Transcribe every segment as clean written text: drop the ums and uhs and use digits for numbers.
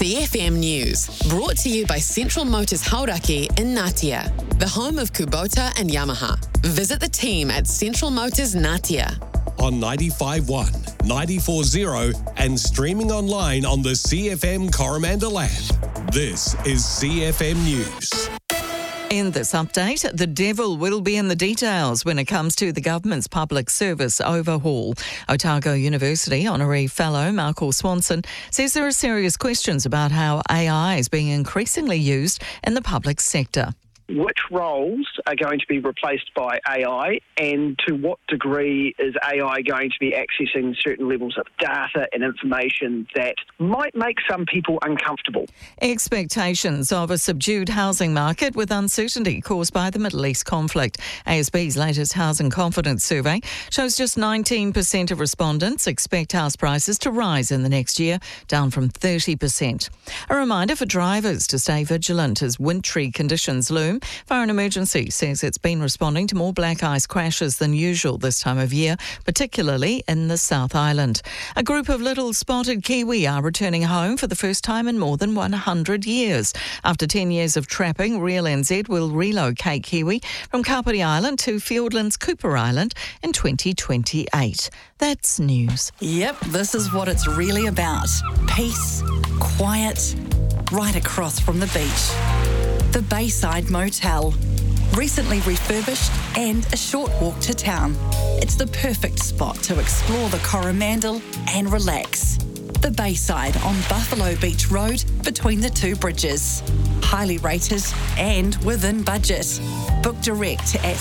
CFM News, brought to you by Central Motors Hauraki in Ngatea, the home of Kubota and Yamaha. Visit the team at Central Motors Ngatea. On 95.1, 94.0 and streaming online on the CFM Coromandel app. This is CFM News. In this update, the devil will be in the details when it comes to the government's public service overhaul. Otago University Honorary Fellow Michael Swanson says there are serious questions about how AI is being increasingly used in the public sector. Which roles are going to be replaced by AI, and to what degree is AI going to be accessing certain levels of data and information that might make some people uncomfortable? Expectations of a subdued housing market with uncertainty caused by the Middle East conflict. ASB's latest housing confidence survey shows just 19% of respondents expect house prices to rise in the next year, down from 30%. A reminder for drivers to stay vigilant as wintry conditions loom. Fire and Emergency says it's been responding to more black ice crashes than usual this time of year, particularly in the South Island. A group of little spotted kiwi are returning home for the first time in more than 100 years. After 10 years of trapping, Real NZ will relocate kiwi from Kapiti Island to Fiordland's Cooper Island in 2028. That's news. Yep, this is what it's really about. Peace, quiet, right across from the beach. The Bayside Motel. Recently refurbished and a short walk to town. It's the perfect spot to explore the Coromandel and relax. The Bayside on Buffalo Beach Road between the two bridges. Highly rated and within budget. Book direct at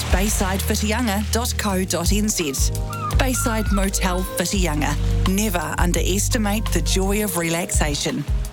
baysidewhitianga.co.nz. Bayside Motel Whitianga. Never underestimate the joy of relaxation.